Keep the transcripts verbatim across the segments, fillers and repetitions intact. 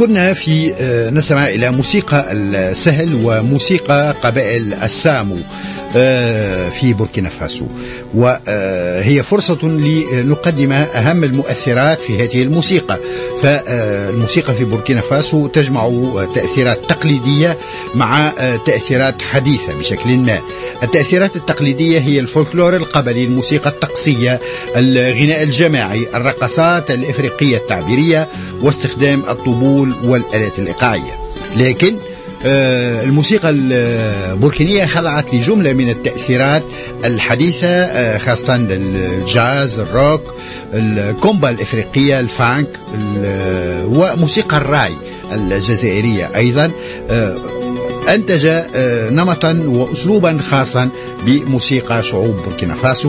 كنا في نستمع إلى موسيقى السهل وموسيقى قبائل السامو في بوركينا فاسو، وهي فرصة لنقدم أهم المؤثرات في هذه الموسيقى. فالموسيقى في بوركينا فاسو تجمع تأثيرات تقليدية مع تأثيرات حديثة بشكل ما. التأثيرات التقليدية هي الفولكلور القبلي، الموسيقى الطقسية، الغناء الجماعي، الرقصات الإفريقية التعبيرية، واستخدام الطبول والآلات الإيقاعية. لكن الموسيقى البوركينية خضعت لجملة من التأثيرات الحديثة، خاصة الجاز، الروك، الكومبا الإفريقية، الفانك، وموسيقى الراي الجزائرية. أيضا أنتج نمطا وأسلوبا خاصا بموسيقى شعوب بوركينا فاسو،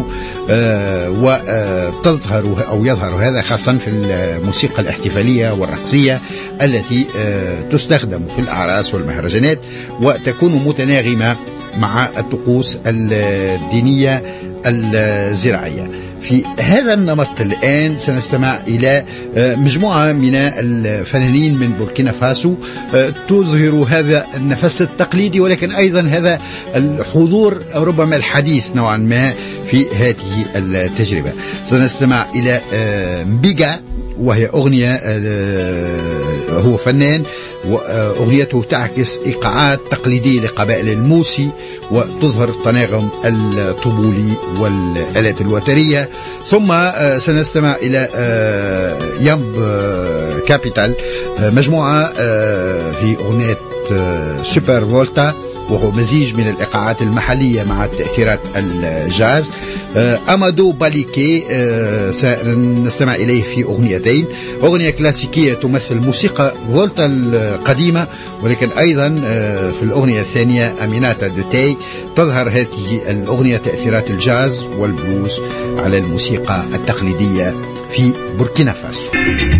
وتظهر أو يظهر هذا خاصة في الموسيقى الاحتفالية والرقصية التي تستخدم في الأعراس والمهرجانات، وتكون متناغمة مع الطقوس الدينية الزراعية. في هذا النمط الآن سنستمع إلى مجموعة من الفنانين من بوركينا فاسو تظهر هذا النفس التقليدي، ولكن أيضا هذا الحضور ربما الحديث نوعا ما في هذه التجربة. سنستمع إلى مبيغا، وهي أغنية هو فنان وأغنيته تعكس إيقاعات تقليدية لقبائل الموسي، وتظهر التناغم الطبولي والآلات الوترية. ثم سنستمع إلى يامب كابيتال، مجموعة في أغنية سوبر فولتا، وهو مزيج من الإيقاعات المحلية مع التأثيرات الجاز. أمادو باليكي سنستمع إليه في أغنيتين، أغنية كلاسيكية تمثل موسيقى فولتا القديمة، ولكن أيضا في الأغنية الثانية أميناتا دوتاي تظهر هذه الأغنية تأثيرات الجاز والبلوز على الموسيقى التقليدية في بوركينا فاسو.